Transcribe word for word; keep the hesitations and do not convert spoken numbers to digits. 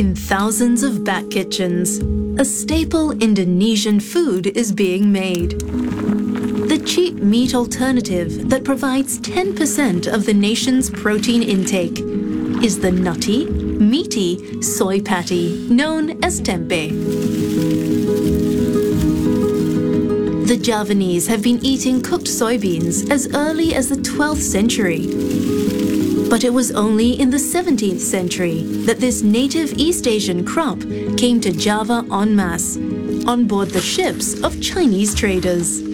In thousands of back kitchens, a staple Indonesian food is being made. The cheap meat alternative that provides ten percent of the nation's protein intake is the nutty, meaty soy patty known as tempeh. The Javanese have been eating cooked soybeans as early as the twelfth century. But it was only in the seventeenth century that this native East Asian crop came to Java en masse, on board the ships of Chinese traders.